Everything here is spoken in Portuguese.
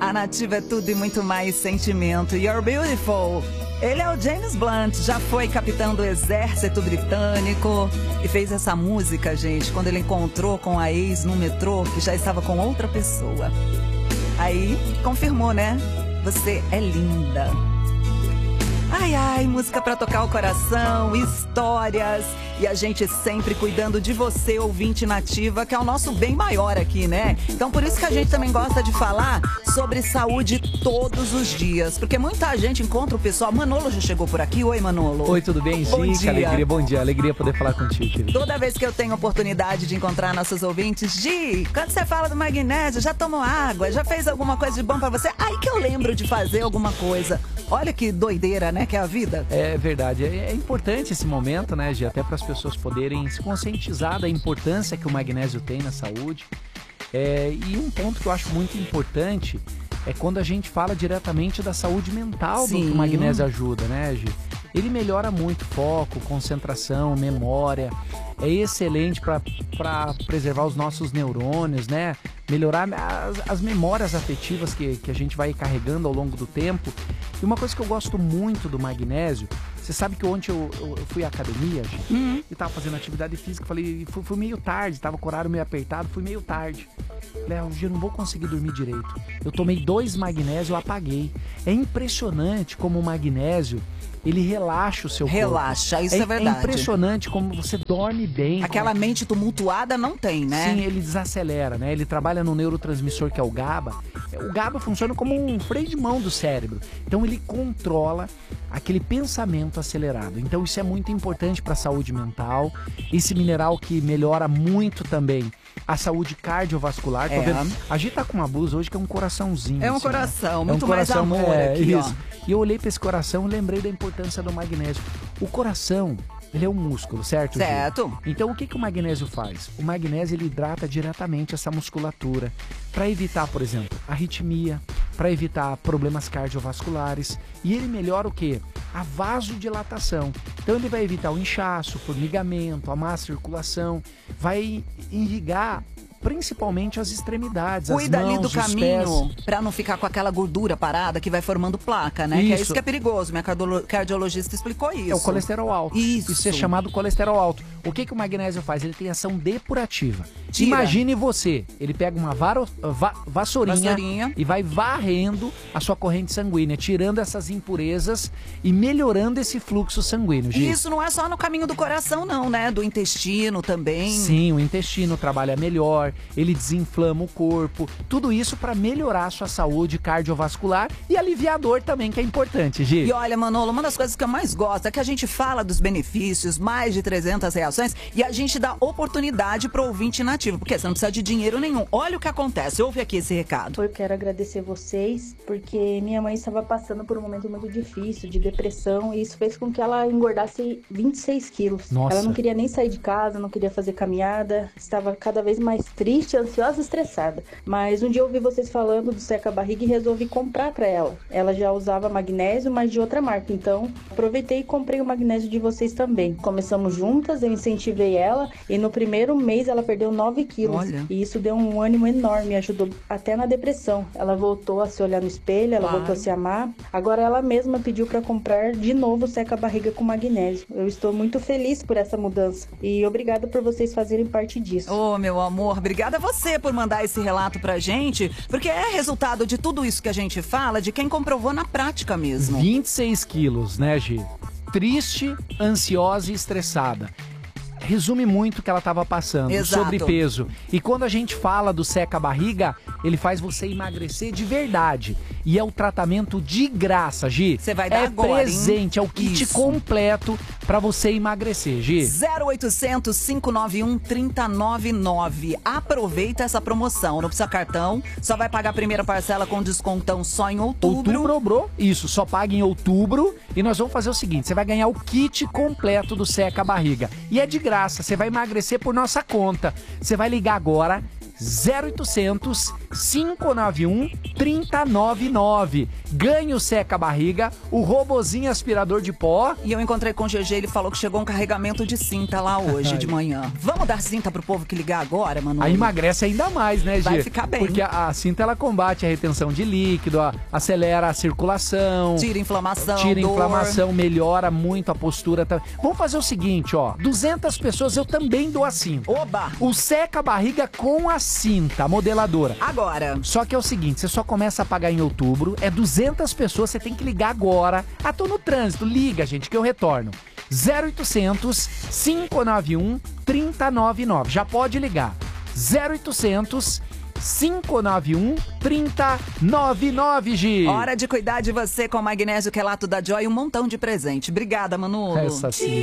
A Nativa é tudo e muito mais sentimento. You're Beautiful. Ele é o James Blunt, já foi capitão do exército britânico e fez essa música, gente, quando ele encontrou com a ex no metrô e já estava com outra pessoa. Aí, confirmou, né? Você é linda. Ai, ai, música pra tocar o coração, histórias. E a gente sempre cuidando de você, ouvinte nativa, que é o nosso bem maior aqui, né? Então por isso que a gente também gosta de falar sobre saúde todos os dias. Porque muita gente encontra o pessoal. Manolo já chegou por aqui. Oi, Manolo. Oi, tudo bem? Bom dia. Alegria, bom dia. Alegria poder falar contigo, querido. Toda vez que eu tenho oportunidade de encontrar nossos ouvintes, Gi, quando você fala do magnésio, já tomou água? Já fez alguma coisa de bom pra você? Aí que eu lembro de fazer alguma coisa. Olha que doideira, né, que é a vida. É verdade. É importante esse momento, né, Gi? Até para as pessoas poderem se conscientizar da importância que o magnésio tem na saúde. E um ponto que eu acho muito importante é quando a gente fala diretamente da saúde mental do que o magnésio ajuda, né, Gi? Ele melhora muito foco, concentração, memória. É excelente para preservar os nossos neurônios, né? Melhorar as memórias afetivas que a gente vai carregando ao longo do tempo. E uma coisa que eu gosto muito do magnésio, você sabe que ontem eu fui à academia, gente, e tava fazendo atividade física, falei, fui meio tarde, tava com o horário meio apertado, fui meio tarde. Falei, hoje eu não vou conseguir dormir direito. Eu tomei 2 magnésios, eu apaguei. É impressionante como o magnésio, ele relaxa o seu corpo. Relaxa, isso é verdade. É impressionante como você dorme bem. Aquela mente tumultuada não tem, né? Sim, ele desacelera, né? Ele trabalha no neurotransmissor que é o GABA. O GABA funciona como um freio de mão do cérebro. Então ele controla aquele pensamento acelerado. Então isso é muito importante para a saúde mental. Esse mineral que melhora muito também a saúde cardiovascular. Tô vendo? A gente tá com uma blusa hoje que é um coraçãozinho. É um assim, coração, né? muito mais amor aqui, isso. ó. E eu olhei para esse coração e lembrei da importância do magnésio. O coração, ele é um músculo, certo? Certo. Gil? Então o que o magnésio faz? O magnésio ele hidrata diretamente essa musculatura para evitar, por exemplo, arritmia, para evitar problemas cardiovasculares. E ele melhora o quê? A vasodilatação. Então ele vai evitar o inchaço, formigamento, a má circulação, vai irrigar principalmente as extremidades, Cuida as mãos, ali do os caminho pés. pra não ficar com aquela gordura parada que vai formando placa, né? Isso. Que é isso que é perigoso. Minha cardiologista explicou isso. É o colesterol alto. Isso é chamado colesterol alto. O que o magnésio faz? Ele tem ação depurativa. Tira. Imagine você, ele pega uma vassourinha e vai varrendo a sua corrente sanguínea, tirando essas impurezas e melhorando esse fluxo sanguíneo. E isso não é só no caminho do coração, não, né? Do intestino também. Sim, o intestino trabalha melhor, ele desinflama o corpo, tudo isso para melhorar a sua saúde cardiovascular e aliviar a dor também, que é importante, Gi. E olha, Manolo, uma das coisas que eu mais gosto é que a gente fala dos benefícios, mais de 300 reações, e a gente dá oportunidade pro ouvinte nativo, porque você não precisa de dinheiro nenhum. Olha o que acontece, ouve aqui esse recado. Eu quero agradecer vocês, porque minha mãe estava passando por um momento muito difícil, de depressão, e isso fez com que ela engordasse 26 quilos. Nossa. Ela não queria nem sair de casa, não queria fazer caminhada, estava cada vez mais triste, ansiosa e estressada. Mas um dia eu ouvi vocês falando do seca-barriga e resolvi comprar para ela. Ela já usava magnésio, mas de outra marca, então aproveitei e comprei o magnésio de vocês também. Começamos juntas, eu incentivei ela, e no primeiro mês ela perdeu 9 quilos. Olha. E isso deu um ânimo enorme, ajudou até na depressão. Ela voltou a se olhar no espelho, ela voltou a se amar. Agora ela mesma pediu para comprar de novo o seca-barriga com magnésio. Eu estou muito feliz por essa mudança e obrigada por vocês fazerem parte disso. Ô, meu amor, obrigada a você por mandar esse relato pra gente, porque é resultado de tudo isso que a gente fala, de quem comprovou na prática mesmo. 26 quilos, né, Gi? Triste, ansiosa e estressada. Resume muito o que ela estava passando, Exato. sobrepeso. E quando a gente fala do seca-barriga, ele faz você emagrecer de verdade. E é o tratamento de graça, Gi. Você vai dar agora, presente, hein? é o kit Isso. completo para você emagrecer, Gi. 0800 591 3099. Aproveita essa promoção, não precisa cartão, só vai pagar a primeira parcela com descontão só em outubro. Outubro, isso, só paga em outubro. E nós vamos fazer o seguinte, você vai ganhar o kit completo do seca-barriga. E é de graça, você vai emagrecer por nossa conta. Você vai ligar agora, 0800 591 3099. Ganha o seca-barriga, o robozinho aspirador de pó. E eu encontrei com o GG, ele falou que chegou um carregamento de cinta lá hoje de manhã. Vamos dar cinta pro povo que ligar agora, Manu? Aí emagrece ainda mais, né, Gê? Vai ficar bem. Porque a cinta, ela combate a retenção de líquido, acelera a circulação. Tira inflamação, inflamação, melhora muito a postura. Vamos fazer o seguinte, ó. 200 pessoas eu também dou a cinta. Oba! O seca-barriga com a cinta, a modeladora. Agora. Só que é o seguinte, você só começa a pagar em outubro, é 200 pessoas, você tem que ligar agora. Ah, tô no trânsito, liga, gente, que eu retorno. 0800 591 3099. Já pode ligar. 0800 591 3099, Gi. Hora de cuidar de você com magnésio quelato da Joy, um montão de presente. Obrigada, Manolo. Essa sim.